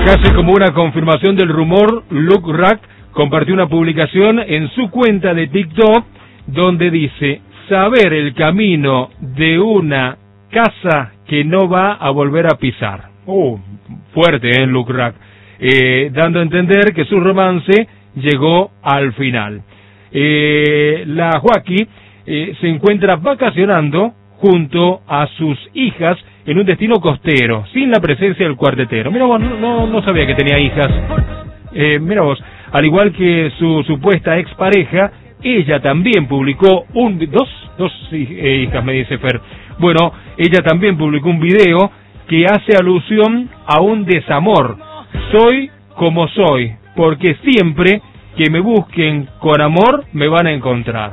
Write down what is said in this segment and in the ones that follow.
Casi como una confirmación del rumor, Luke Rack compartió una publicación en su cuenta de TikTok donde dice: saber el camino de una casa que no va a volver a pisar. Fuerte, Luke Rack. Dando a entender que su romance llegó al final. La Joaquí se encuentra vacacionando junto a sus hijas en un destino costero, sin la presencia del cuartetero. Mira vos, no sabía que tenía hijas. Mira vos, al igual que su supuesta expareja, ella también publicó dos hijas, me dice Fer. Bueno, ella también publicó un video que hace alusión a un desamor. Soy como soy, porque siempre que me busquen con amor me van a encontrar.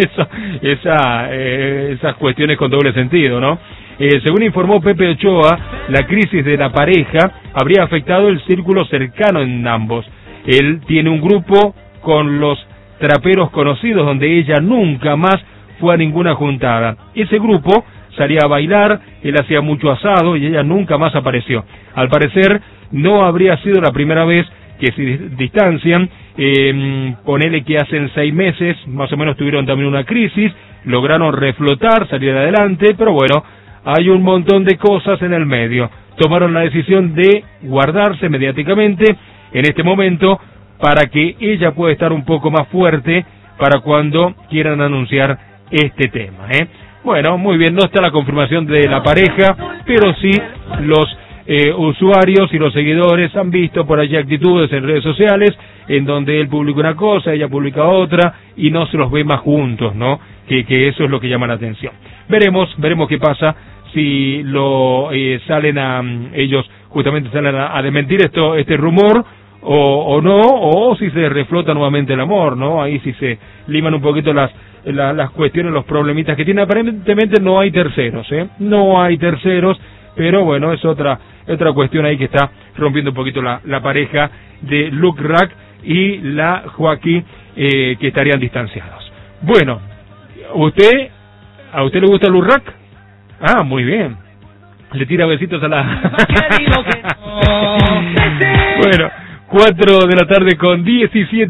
Esas cuestiones con doble sentido, ¿no? Según informó Pepe Ochoa, la crisis de la pareja habría afectado el círculo cercano en ambos. Él tiene un grupo con los traperos conocidos donde ella nunca más fue a ninguna juntada. Ese grupo salía a bailar, él hacía mucho asado y ella nunca más apareció. Al parecer no habría sido la primera vez que se distancian. Ponele que hacen 6 meses, más o menos tuvieron también una crisis, lograron reflotar, salir adelante, pero bueno, hay un montón de cosas en el medio. Tomaron la decisión de guardarse mediáticamente en este momento para que ella pueda estar un poco más fuerte para cuando quieran anunciar este tema, Bueno, muy bien, no está la confirmación de la pareja, pero sí los usuarios y los seguidores han visto por allí actitudes en redes sociales en donde él publica una cosa, ella publica otra y no se los ve más juntos, ¿no? Que eso es lo que llama la atención. Veremos qué pasa si ellos justamente salen a desmentir este rumor o no, o si se reflota nuevamente el amor, ¿no? Ahí si se liman un poquito las cuestiones, los problemitas que tiene. Aparentemente no hay terceros, no hay terceros, pero bueno, es otra cuestión ahí que está rompiendo un poquito la pareja de Luke Rack y la Joaquí, que estarían distanciados. Bueno, ¿a usted le gusta Luke Rack? Ah, muy bien. Le tira besitos a la... Bueno, 4 de la tarde con 17